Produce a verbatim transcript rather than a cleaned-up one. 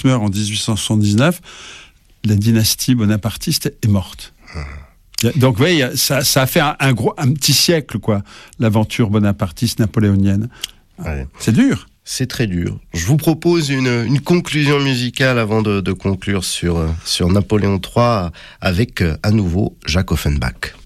meurt en dix-huit cent soixante-dix-neuf, la dynastie bonapartiste est morte. Mmh. Donc, vous voyez, ça, ça a fait un, un, gros, un petit siècle, quoi, l'aventure bonapartiste napoléonienne. Ouais. C'est dur. C'est très dur. Je vous propose une, une conclusion musicale avant de, de conclure sur, sur Napoléon trois avec, à nouveau, Jacques Offenbach.